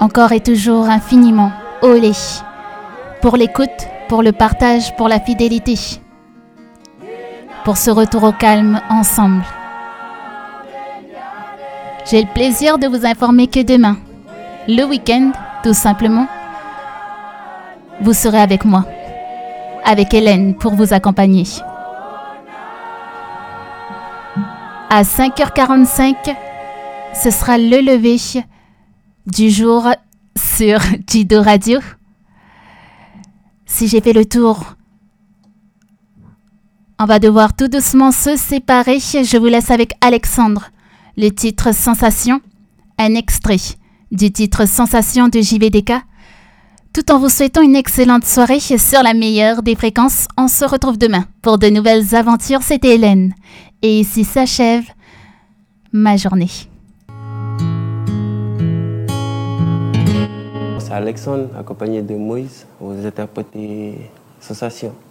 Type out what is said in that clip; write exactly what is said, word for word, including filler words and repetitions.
encore et toujours infiniment, olé, pour l'écoute, pour le partage, pour la fidélité, pour ce retour au calme ensemble. J'ai le plaisir de vous informer que demain, le week-end, tout simplement, vous serez avec moi, avec Hélène pour vous accompagner. À cinq heures quarante-cinq, ce sera le lever du jour sur Jido Radio. Si j'ai fait le tour, on va devoir tout doucement se séparer. Je vous laisse avec Alexandre, le titre Sensation, un extrait du titre Sensation de J V D K. Tout en vous souhaitant une excellente soirée sur la meilleure des fréquences, on se retrouve demain pour de nouvelles aventures. C'était Hélène. Et ici s'achève ma journée. C'est Alexandre, accompagné de Moïse, vous interprétez Sensation.